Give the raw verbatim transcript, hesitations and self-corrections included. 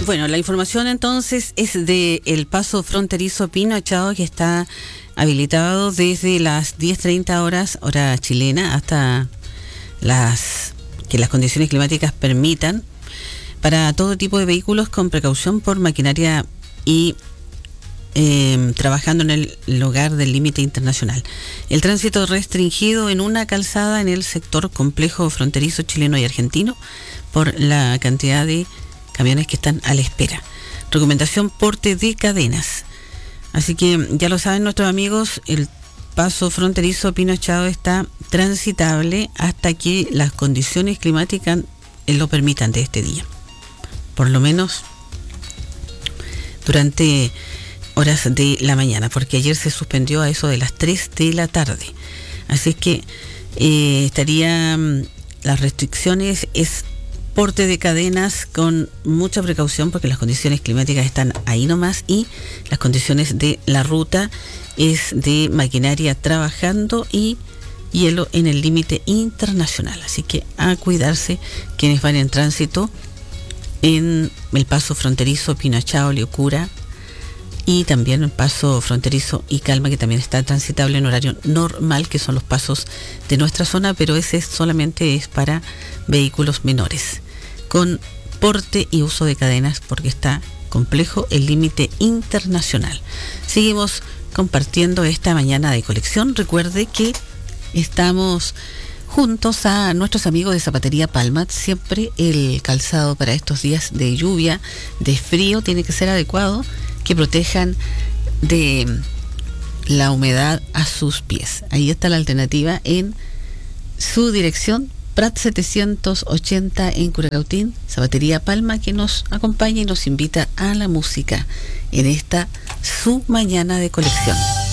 Bueno, la información entonces es de el paso fronterizo Pino Echado, que está habilitado desde las diez treinta horas, hora chilena, hasta las que las condiciones climáticas permitan, para todo tipo de vehículos con precaución por maquinaria y eh, trabajando en el lugar del límite internacional. El tránsito restringido en una calzada en el sector complejo fronterizo chileno y argentino por la cantidad de camiones que están a la espera. Recomendación: porte de cadenas. Así que ya lo saben nuestros amigos, el paso fronterizo Pino Echado está transitable hasta que las condiciones climáticas lo permitan de este día. Por lo menos durante horas de la mañana, porque ayer se suspendió a eso de las tres de la tarde. Así es que eh, estarían las restricciones, es porte de cadenas con mucha precaución porque las condiciones climáticas están ahí nomás, y las condiciones de la ruta es de maquinaria trabajando y hielo en el límite internacional. Así que a cuidarse quienes van en tránsito en el paso fronterizo Pino Echado, Liocura, y también el paso fronterizo y Calma, que también está transitable en horario normal, que son los pasos de nuestra zona, pero ese solamente es para vehículos menores, con porte y uso de cadenas, porque está complejo el límite internacional. Seguimos compartiendo esta mañana de colección. Recuerde que estamos juntos a nuestros amigos de Zapatería Palma. Siempre el calzado para estos días de lluvia, de frío, tiene que ser adecuado, que protejan de la humedad a sus pies. Ahí está la alternativa en su dirección, Prat setecientos ochenta en Curacautín, Zapatería Palma, que nos acompaña y nos invita a la música en esta su mañana de colección.